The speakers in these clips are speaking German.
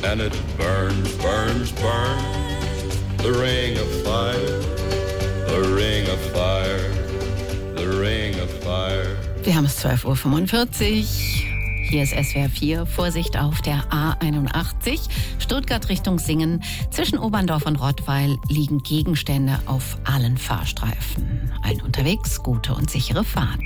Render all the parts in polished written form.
and it burns, burns, burns. The ring of fire, the ring of fire, the ring of fire. Wir haben es 12.45 Uhr. Hier ist SWR 4. Vorsicht auf der A81. Stuttgart Richtung Singen. Zwischen Oberndorf und Rottweil liegen Gegenstände auf allen Fahrstreifen. Allen unterwegs, gute und sichere Fahrt.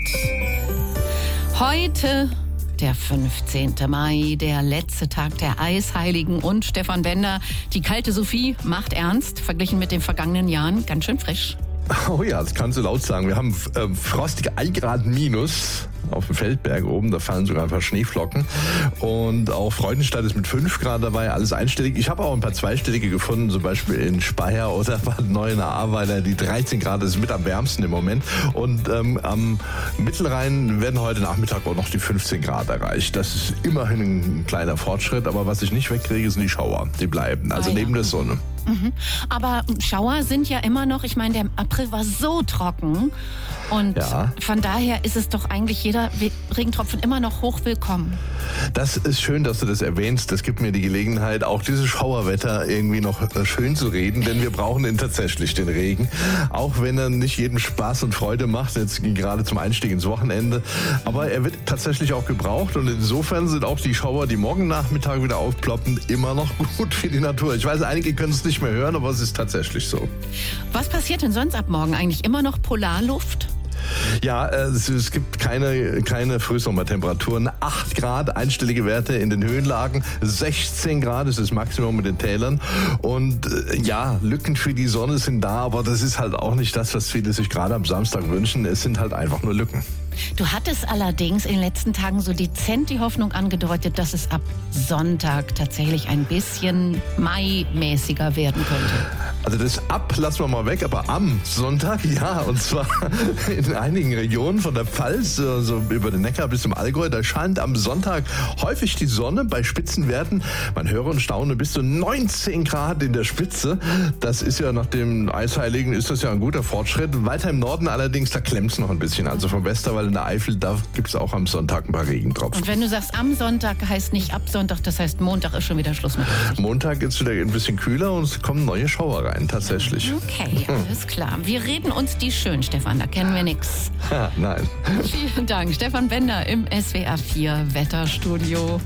Heute der 15. Mai, der letzte Tag der Eisheiligen und Stefan Bender. Die kalte Sophie macht ernst, verglichen mit den vergangenen Jahren ganz schön frisch. Oh ja, das kannst du laut sagen. Wir haben frostige 1 Grad minus auf dem Feldberg oben. Da fallen sogar ein paar Schneeflocken. Und auch Freudenstadt ist mit 5 Grad dabei, alles einstellig. Ich habe auch ein paar zweistellige gefunden, zum Beispiel in Speyer oder Bad Neuenahr-Ahrweiler. Die 13 Grad, das ist mit am wärmsten im Moment. Und am Mittelrhein werden heute Nachmittag auch noch die 15 Grad erreicht. Das ist immerhin ein kleiner Fortschritt. Aber was ich nicht wegkriege, sind die Schauer. Die bleiben, also neben der Sonne. Mhm. Aber Schauer sind ja immer noch, ich meine, der April war so trocken und von daher ist es doch eigentlich jeder Regentropfen immer noch hochwillkommen. Das ist schön, dass du das erwähnst. Das gibt mir die Gelegenheit, auch dieses Schauerwetter irgendwie noch schön zu reden, denn wir brauchen tatsächlich den Regen, auch wenn er nicht jedem Spaß und Freude macht, jetzt gerade zum Einstieg ins Wochenende. Aber er wird tatsächlich auch gebraucht und insofern sind auch die Schauer, die morgen Nachmittag wieder aufploppen, immer noch gut für die Natur. Ich weiß, einige können es nicht mehr hören, aber es ist tatsächlich so. Was passiert denn sonst ab morgen eigentlich? Immer noch Polarluft? Ja, es gibt keine Frühsommertemperaturen. 8 Grad, einstellige Werte in den Höhenlagen. 16 Grad ist das Maximum in den Tälern. Und Lücken für die Sonne sind da, aber das ist halt auch nicht das, was viele sich gerade am Samstag wünschen. Es sind halt einfach nur Lücken. Du hattest allerdings in den letzten Tagen so dezent die Hoffnung angedeutet, dass es ab Sonntag tatsächlich ein bisschen Mai-mäßiger werden könnte. Also das ab lassen wir mal weg, aber am Sonntag, und zwar in einigen Regionen von der Pfalz, so über den Neckar bis zum Allgäu, da scheint am Sonntag häufig die Sonne bei Spitzenwerten. Man höre und staune, bis zu 19 Grad in der Spitze. Das ist ja nach dem Eisheiligen ist das ja ein guter Fortschritt. Weiter im Norden allerdings, da klemmt es noch ein bisschen. Also vom Westerwald in der Eifel, da gibt es auch am Sonntag ein paar Regentropfen. Und wenn du sagst am Sonntag, heißt nicht ab Sonntag, das heißt Montag ist schon wieder Schluss mit euch. Montag ist wieder ein bisschen kühler und es kommen neue Schauer rein, tatsächlich. Okay, alles klar. Wir reden uns die schön, Stefan, da kennen wir nichts. Nein. Vielen Dank, Stefan Bender im SWR 4 Wetterstudio.